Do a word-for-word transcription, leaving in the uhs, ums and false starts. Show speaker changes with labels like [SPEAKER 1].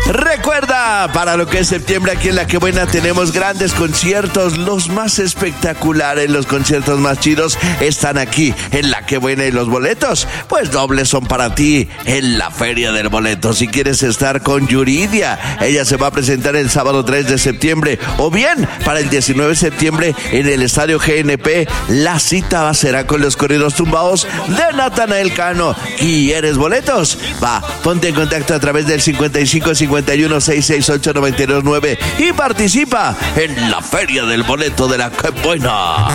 [SPEAKER 1] Recuerda, para lo que es septiembre aquí en La Que Buena tenemos grandes conciertos, los más espectaculares, los conciertos más chidos están aquí en La Que Buena y los boletos, pues dobles son para ti en la Feria del Boleto. Si quieres estar con Yuridia, ella se va a presentar el sábado tres de septiembre, o bien para el diecinueve de septiembre en el Estadio G N P, la cita será con los corridos tumbados de Natanael Cano. ¿Quieres boletos? Va, ponte en contacto a través del cincuenta y cinco cincuenta y uno seiscientos sesenta y ocho noventa y dos nueve y participa en la Feria del Boleto de La Que Buena.